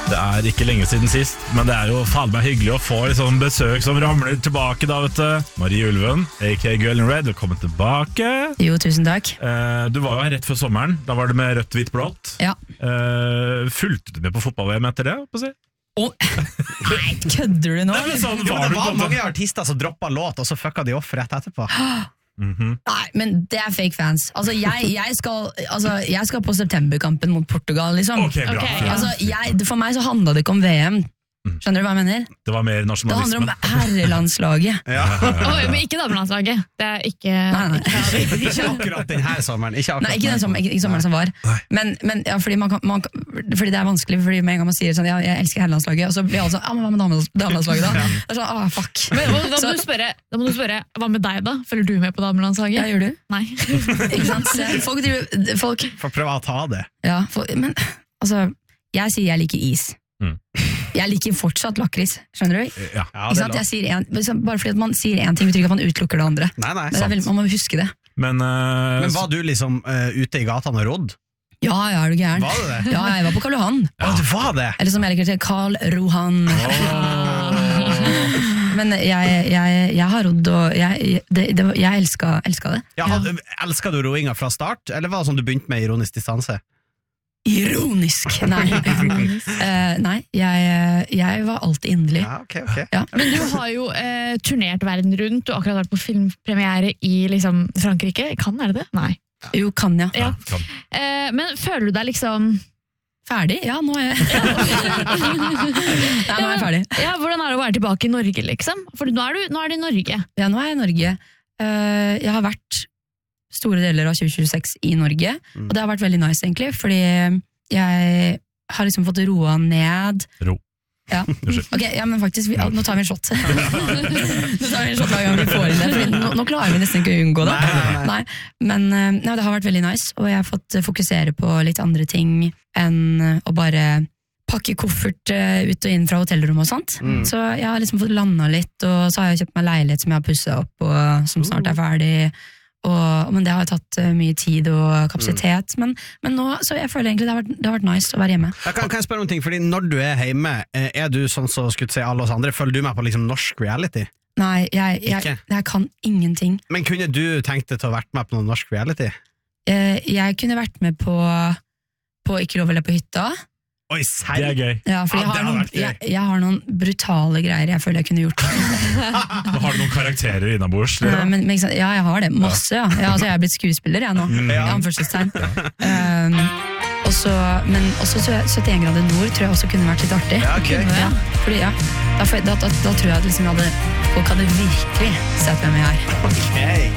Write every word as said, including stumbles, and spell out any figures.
Det er ikke lenge siden sist, men det er jo faen meg hyggelig å få litt sånn besøk som ramler tilbake da, vet du. Marie Ulven, a k a. Girl in Red, velkommen tilbake. Jo, tusen takk. Eh, du var jo her rett før sommeren, da var det med rødt, hvitt, blått. Ja. Eh, fulgte du med på fotball-V M etter det, på å si? Oh. Nei, kødder du nå? Nei, sånn, jo, var det du var på mange artister som droppet låt, og så fucka de off rett etterpå. Mm-hmm. Nei, men det er fake fans. Altså, jeg, jeg, skal, altså, jeg skal på septemberkampen mot Portugal, liksom. Ok, bra. Okay, ja. Altså, jeg, for meg så handlet det ikke om V M. Skjønner du hva jeg mener? Det var mer Det nasjonalisme. handler om herrelandslaget. Ja. Oh, men ikke damelandslaget. Det er ikke... Nei, nei. Ikke, ikke akkurat denne sommeren. Ikke akkurat Nei, ikke den som, ikke, ikke sommeren som var. Men, men ja, fordi, man kan, man, fordi det er vanskelig, fordi med en gang man sier sånn, ja, jeg elsker herrelandslaget, og så blir alle sånn, ja, men hva med damelands- damelandslaget da? Det er sånn, ah, fuck. Men, da, må Så- du spørre, da må du spørre, hva med deg da? Følger du med på damelandslaget? Ja, gjør du? Nei. Ikke sant? Så Folk, driver- folk, For å prøve å ta det. ja, folk, men altså, jeg sier jeg liker is. Mm. Jeg liker fortsatt lakris, skjønner du? Ja. Ja, Ikke det er sant? lov. Jeg sier en, liksom, bare fordi at man sier en ting betyr ikke at man utelukker det andre. Nei, nei, Men det er sant. veldig, man må huske det. Men, eh, Men var du liksom uh, ute i gatene og rodd? Ja, ja, er du gæren? Var du det? Ja, jeg var på Karl Johan. Å, du var det? Eller som jeg liker til, Karl Rohan. Men jeg, jeg, jeg har rodd, og jeg, det, det, var- jeg elska, elska det. Ja, hadde, elsket du roinga fra start, eller var det sånn du begynte med ironisk distanse? Ironisk! Nei, Eh, nei jeg, jeg var alltid inderlig. Ja, ok, ok. Ja. Men du har jo eh, turnert verden rundt, du har akkurat vært på filmpremiere i liksom, Frankrike. Kan, er det det? Nei. Jo, kan jeg. Ja. kan. Eh, men føler du deg liksom... Ferdig? Ja, nå er jeg Nei, nå er jeg ferdig. Ja, hvordan er det å være tilbake i Norge, liksom? For nå er du, nå er du i Norge. Ja, nå er jeg i Norge. Eh, jeg har vært store deler av tjue tjueseks i Norge, Mm. og det har vært veldig nice, egentlig, fordi jeg har liksom fått roa ned. Ro. Ja. Unnskyld. Ok, ja, men faktisk, vi, ja, nå tar vi en shot. Nå tar vi en shot hver gang vi får inn det, fordi nå, nå klarer vi nesten ikke å unngå det. Nei, nei, nei. Men eh, nei, det har vært veldig nice, og jeg har fått eh, fokusere på litt andre ting enn eh, å bare pakke koffert eh, ut og inn fra hotellrom og sånt. Mm. Så jeg har liksom fått landa litt, og så har jeg kjøpt meg leilighet som jeg har pusset opp, og som snart er ferdig. Og, men det har tatt eh, mye tid og kapasitet, men, men nå, så jeg føler egentlig det har vært, det har vært nice å være hjemme. Jeg kan, kan jeg spørre om ting, fordi når du er hjemme, eh, er du sånn som skulle si alle oss andre, følger du med på liksom norsk reality? Nei, jeg, jeg, Ikke? jeg kan ingenting. Men kunne du tenkt deg til å vært med på noe norsk reality? Eh, jeg kunne vært med på, på Ikke lov å le på hytta. Oi, Det serr? er gøy. Ja, for Ja, jeg, det har hadde noen, vært gøy. jeg, jeg har noen brutale greier jeg føler jeg kunne gjort. Nå har du noen karakterer innabords. Eh, men, men, ikke sant, ja, jeg har det. Masse, ja. ja altså, jeg er blitt skuespiller, jeg nå. I Ja. anførselstegn. Um, og så- men også så- syttien grader nord tror jeg også kunne vært litt artig. Ja, gøy. Ja, fordi, ja, da, da, da, da tror jeg at liksom jeg hadde, folk hadde virkelig sett hvem jeg er. Ok.